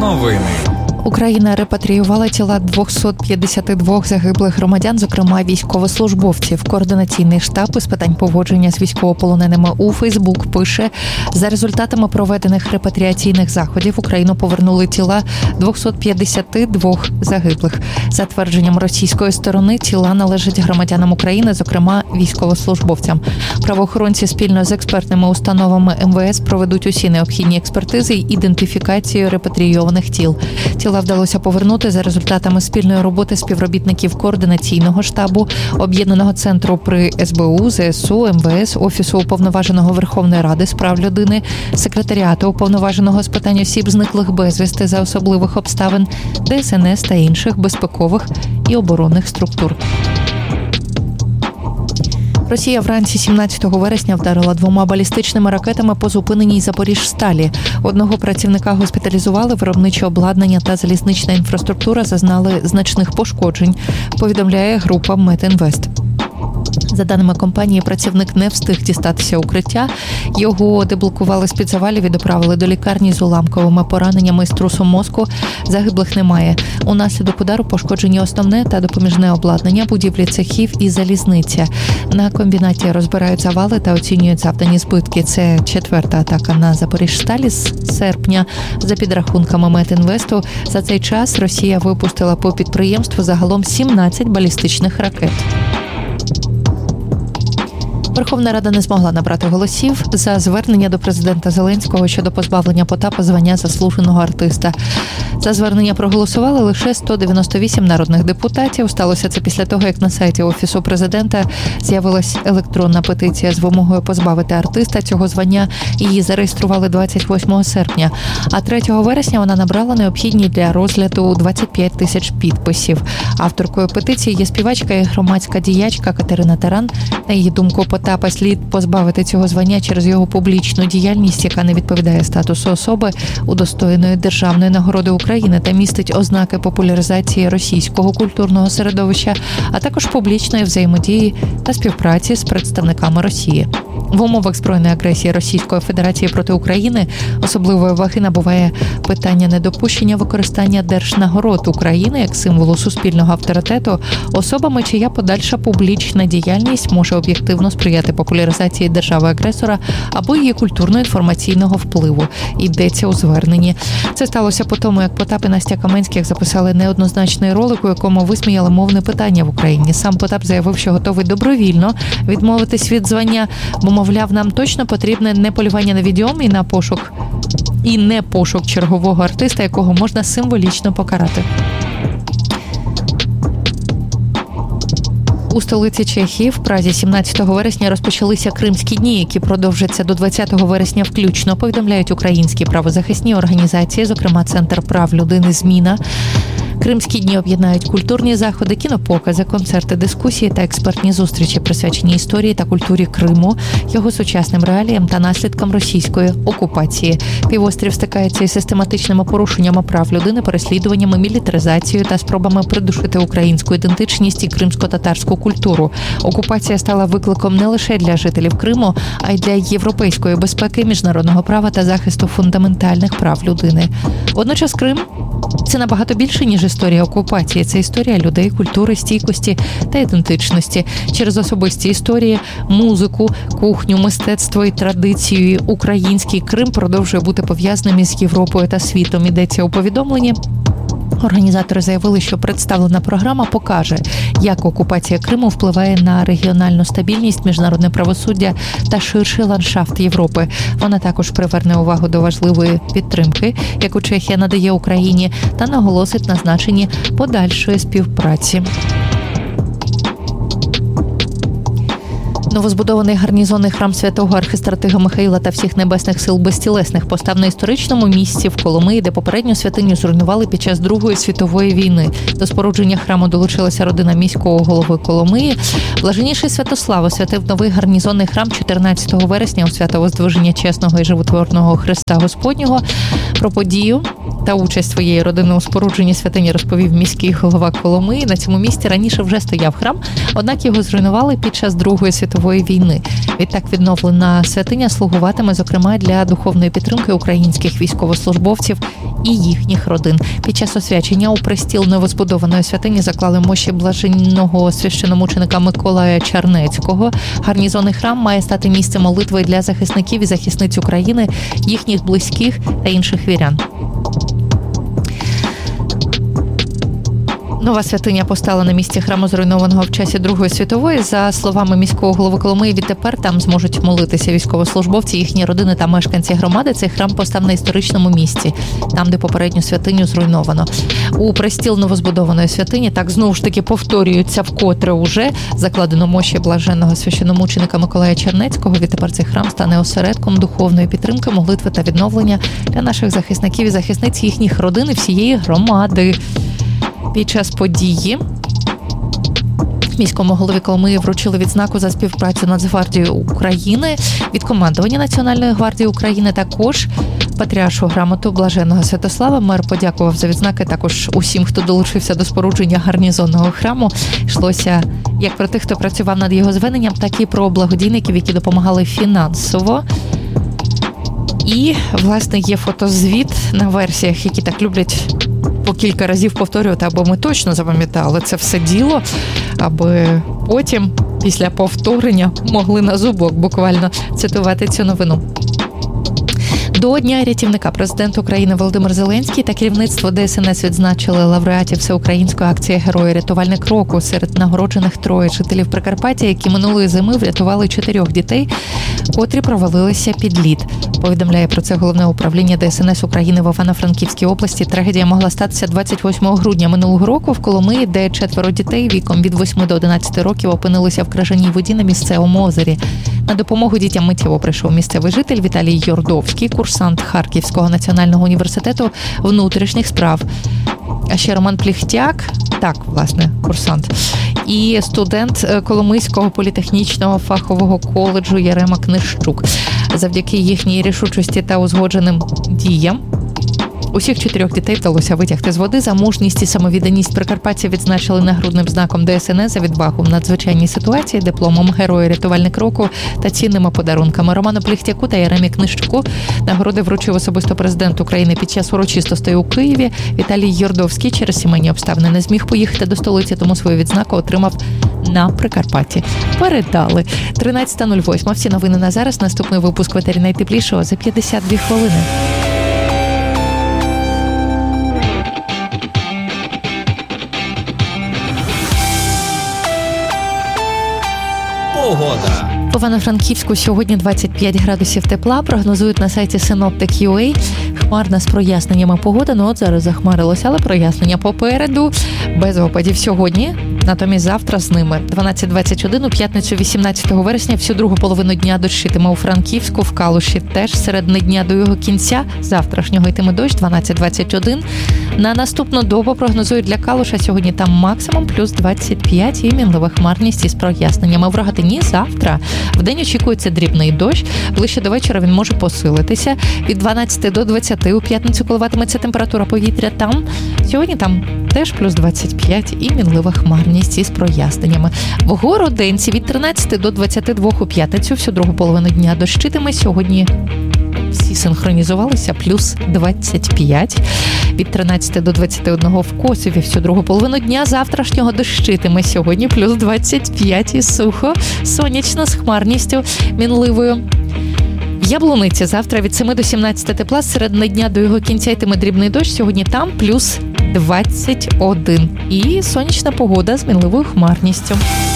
Новини. Україна репатріювала тіла 252 загиблих громадян, зокрема військовослужбовців. Координаційний штаб із питань поводження з військовополоненими у Фейсбук пише, за результатами проведених репатріаційних заходів Україну повернули тіла 252 загиблих. За твердженням російської сторони, тіла належать громадянам України, зокрема військовослужбовцям. Правоохоронці спільно з експертними установами МВС проведуть усі необхідні експертизи й ідентифікацію репатрійованих тіл. Тіла вдалося повернути за результатами спільної роботи співробітників координаційного штабу, Об'єднаного центру при СБУ, ЗСУ, МВС, Офісу Уповноваженого Верховної Ради з прав людини, Секретаріату Уповноваженого з питань осіб, зниклих безвісти за особливих обставин, ДСНС та інших безпекових і оборонних структур. Росія вранці 17 вересня вдарила 2 балістичними ракетами по зупиненій Запоріжсталі. Одного працівника госпіталізували, виробниче обладнання та залізнична інфраструктура зазнали значних пошкоджень, повідомляє група Метінвест. За даними компанії, працівник не встиг дістатися укриття. Його деблокували з-під завалів і доправили до лікарні з уламковими пораненнями і струсом мозку. Загиблих немає. Унаслідок удару пошкоджені основне та допоміжне обладнання, будівлі цехів і залізниця. На комбінаті розбирають завали та оцінюють завдані збитки. Це 4-та атака на Запоріжсталі з серпня. За підрахунками Метінвесту, за цей час Росія випустила по підприємству загалом 17 балістичних ракет. Верховна Рада не змогла набрати голосів за звернення до президента Зеленського щодо позбавлення Потапа звання заслуженого артиста. За звернення проголосували лише 198 народних депутатів. Сталося це після того, як на сайті Офісу президента з'явилась електронна петиція з вимогою позбавити артиста цього звання. Її зареєстрували 28 серпня. А 3 вересня вона набрала необхідні для розгляду 25 тисяч підписів. Авторкою петиції є співачка і громадська діячка Катерина Таран. На її думку, Потапа слід позбавити цього звання через його публічну діяльність, яка не відповідає статусу особи, удостоєної державної нагороди України та містить ознаки популяризації російського культурного середовища, а також публічної взаємодії та співпраці з представниками Росії. В умовах збройної агресії Російської Федерації проти України особливої ваги набуває питання недопущення використання держнагород України як символу суспільного авторитету особами, чия подальша публічна діяльність може об'єктивно сприяти популяризації держави-агресора або її культурно-інформаційного впливу. Йдеться у зверненні. Це сталося по тому, як Потап і Настя Каменських записали неоднозначний ролик, у якому висміяли мовне питання в Україні. Сам Потап заявив, що готовий добровільно відмовитись від звання, бо, мовляв, нам точно потрібне не полювання на відьом і не пошук чергового артиста, якого можна символічно покарати. У столиці Чехії, в Празі, 17 вересня розпочалися Кримські дні, які продовжаться до 20 вересня включно, повідомляють українські правозахисні організації, зокрема Центр прав людини «Зміна». Кримські дні об'єднають культурні заходи, кінопокази, концерти, дискусії та експертні зустрічі, присвячені історії та культурі Криму, його сучасним реаліям та наслідкам російської окупації. Півострів стикається із систематичними порушеннями прав людини, переслідуваннями, мілітаризацією та спробами придушити українську ідентичність і кримсько-татарську культуру. Окупація стала викликом не лише для жителів Криму, а й для європейської безпеки, міжнародного права та захисту фундаментальних прав людини. Водночас Крим – це набагато більше, ніж історія окупації. Це історія людей, культури, стійкості та ідентичності. Через особисті історії, музику, кухню, мистецтво і традицію український Крим продовжує бути пов'язаним із Європою та світом. Йдеться у повідомленні. Організатори заявили, що представлена програма покаже, як окупація Криму впливає на регіональну стабільність, міжнародне правосуддя та ширший ландшафт Європи. Вона також приверне увагу до важливої підтримки, яку Чехія надає Україні, та наголосить на значенні подальшої співпраці. Новозбудований гарнізонний храм святого архистратига Михаїла та всіх небесних сил безтілесних постав на історичному місці в Коломиї, де попередню святиню зруйнували під час Другої світової війни. До спорудження храму долучилася родина міського голови Коломиї. Блаженніший Святослав освятив новий гарнізонний храм 14 вересня у свято-Воздвиження чесного і животворного Христа Господнього. Про подію та участь своєї родини у спорудженні святині розповів міський голова Коломиї. На цьому місці раніше вже стояв храм, однак його зруйнували під час Другої світової війни. Відтак відновлена святиня слугуватиме, зокрема, для духовної підтримки українських військовослужбовців і їхніх родин. Під час освячення у престіл новозбудованої святині заклали мощі блаженного священомученика Миколая Чернецького. Гарнізонний храм має стати місцем молитви для захисників і захисниць України, їхніх близьких та інших вірян. Нова святиня постала на місці храму, зруйнованого в часі Другої світової. За словами міського голови Коломиї, відтепер там зможуть молитися військовослужбовці, їхні родини та мешканці громади. Цей храм постав на історичному місці, там, де попередню святиню зруйновано. У престіл новозбудованої святині, так знову ж таки повторюється вкотре уже, закладено мощі блаженного священомученика Миколая Чернецького. Відтепер цей храм стане осередком духовної підтримки, молитви та відновлення для наших захисників і захисниць, їхніх родин і всієї громади. Під час події міському голові Коломиї вручили відзнаку за співпрацю Нацгвардією України від командування Національної гвардії України, також патріаршу грамоту Блаженного Святослава. Мер подякував за відзнаки також усім, хто долучився до спорудження гарнізонного храму. Йшлося як про тих, хто працював над його зведенням, так і про благодійників, які допомагали фінансово. І, власне, є фотозвіт на версіях, які так люблять по кілька разів повторювати, або ми точно запам'ятали це все діло, аби потім, після повторення, могли на зубок буквально цитувати цю новину. До Дня рятівника президент України Володимир Зеленський та керівництво ДСНС відзначили лауреатів всеукраїнської акції «Герої рятувальник року». Серед нагороджених 3 жителів Прикарпаття, які минулої зими врятували 4 дітей, котрі провалилися під лід. Повідомляє про це Головне управління ДСНС України в Івано-Франківській області. Трагедія могла статися 28 грудня минулого року в Коломиї, де 4 дітей віком від 8 до 11 років опинилися в крижаній воді на місцевому озері. На допомогу дітям миттєво прийшов місцевий житель Віталій Йордовський, курсант Харківського національного університету внутрішніх справ. А ще Роман Пліхтяк, так, власне, курсант, і студент Коломийського політехнічного фахового коледжу Ярема Книжчук. Завдяки їхній рішучості та узгодженим діям усіх 4 дітей вдалося витягти з води. За мужність і самовідданість прикарпатців відзначили нагрудним знаком ДСНС за відвагу в надзвичайній ситуації, дипломом Герої рятувальник року та цінними подарунками. Роману Пліхтяку та Яремі Книжчуку нагороди вручив особисто президент України під час урочистостей у Києві. Віталій Йордовський через сімейні обставини не зміг поїхати до столиці, тому свою відзнаку отримав на Прикарпатті. Передали. 13:08. Всі новини на зараз. Наступний випуск «Ветері найтеплішого» за 52 хвилини. Погода. В Івано-Франківську сьогодні 25 градусів тепла, прогнозують на сайті Synoptic.ua. Хмарна з проясненнями погода, от зараз захмарилося, але прояснення попереду. Без опадів сьогодні, натомість завтра з ними. 12-21, у п'ятницю 18 вересня, всю другу половину дня дощитиме у Франківську, в Калуші теж середини дня до його кінця. Завтрашнього йтиме дощ, 12-21. На наступну добу прогнозують для Калуша сьогодні там максимум плюс 25 і мінлива хмарність із проясненнями. В Рогатині завтра вдень очікується дрібний дощ, ближче до вечора він може посилитися. Від 12 до 20 у п'ятницю коливатиметься температура повітря там. Сьогодні там теж плюс 25 і мінлива хмарність із проясненнями. В Городенці від 13 до 22 у п'ятницю, всю другу половину дня дощитиме. Сьогодні всі синхронізувалися, плюс 25. Від 13 до 21 в Косові, всю другу половину дня завтрашнього дощитиме. Сьогодні плюс 25 і сухо, сонячно, з хмарністю мінливою. В Яблуниці завтра від 7 до 17 тепла, з середини дня до його кінця йтиме дрібний дощ. Сьогодні там плюс 21. І сонячна погода з мінливою хмарністю.